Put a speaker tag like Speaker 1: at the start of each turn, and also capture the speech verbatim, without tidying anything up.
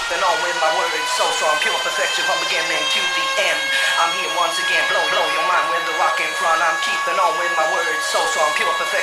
Speaker 1: keeping on with my words so strong, pure perfection from beginning to the end. I'm here once again, blow, blow your mind with the rock in front. I'm keeping on with my words so strong, pure perfection.